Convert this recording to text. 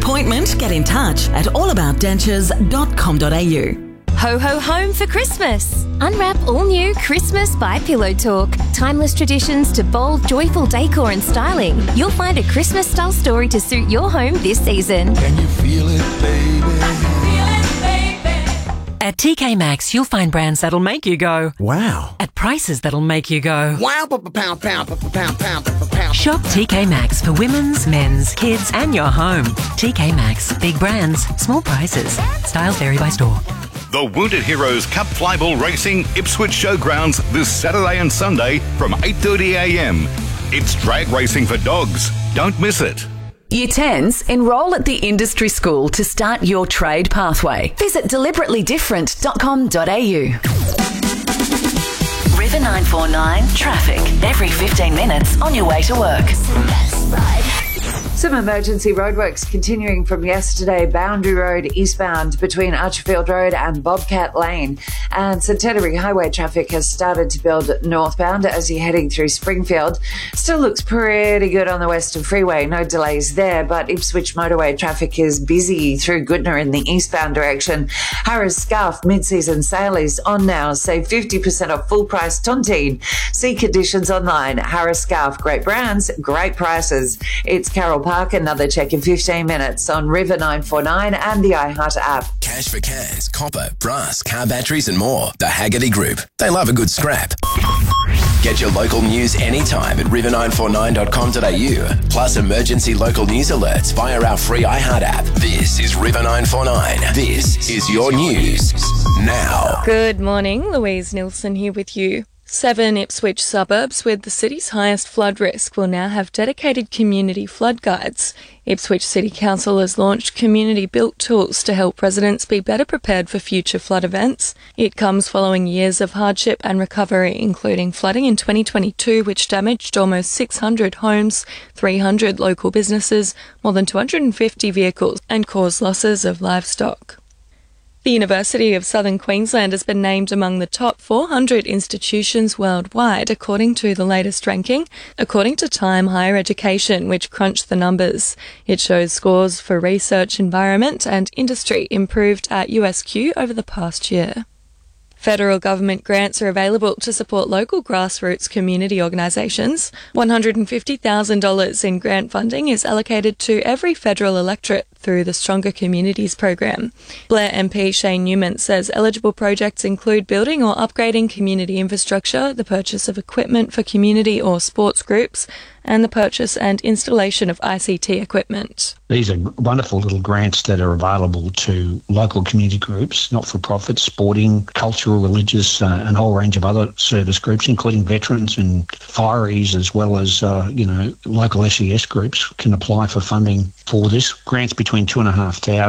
appointment, get in touch at allaboutdentures.com.au. Ho ho home for Christmas. Unwrap all new Christmas by Pillow Talk. Timeless traditions to bold, joyful decor and styling. You'll find a Christmas style story to suit your home this season. Can you feel it, baby? At TK Maxx, you'll find brands that'll make you go, Wow. at prices that'll make you go. Wow, pound, pound. Shop TK Maxx for women's, men's, kids and your home. TK Maxx. Big brands, small prices. Styles vary by store. The Wounded Heroes Cup Flyball Racing Ipswich Showgrounds this Saturday and Sunday from 8:30am. It's drag racing for dogs. Don't miss it. Year 10s, enrol at the industry school to start your trade pathway. Visit deliberately-different.com.au. River 949 traffic every 15 minutes on your way to work. Some emergency roadworks continuing from yesterday. Boundary Road eastbound between Archerfield Road and Bobcat Lane. And Centenary Highway traffic has started to build northbound as you're heading through Springfield. Still looks pretty good on the Western Freeway. No delays there, but Ipswich motorway traffic is busy through Goodna in the eastbound direction. Harris Scarf mid-season sale is on now. Save 50% off full price tontine. See conditions online. Harris Scarf, great brands, great prices. It's Carol Park, another check in 15 minutes on River 949 and the iHeart app. Cash for cans, copper, brass, car batteries and more. The Haggerty Group. They love a good scrap. Get your local news anytime at river949.com.au. Plus emergency local news alerts via our free iHeart app. This is River 949. This is your news now. Good morning, Louise Nilsson here with you. 7 Ipswich suburbs with the city's highest flood risk will now have dedicated community flood guides. Ipswich City Council has launched community-built tools to help residents be better prepared for future flood events. It comes following years of hardship and recovery, including flooding in 2022, which damaged almost 600 homes, 300 local businesses, more than 250 vehicles, and caused losses of livestock. The University of Southern Queensland has been named among the top 400 institutions worldwide, according to the latest ranking, according to Time Higher Education, which crunched the numbers. It shows scores for research, environment and industry improved at USQ over the past year. Federal government grants are available to support local grassroots community organisations. $150,000 in grant funding is allocated to every federal electorate through the Stronger Communities program. Blair MP Shane Newman says eligible projects include building or upgrading community infrastructure, the purchase of equipment for community or sports groups, and the purchase and installation of ICT equipment. These are wonderful little grants that are available to local community groups, not-for-profit, sporting, cultural, religious, and a whole range of other service groups, including veterans and fireys, as well as, local SES groups can apply for funding for this. Grants between $2,500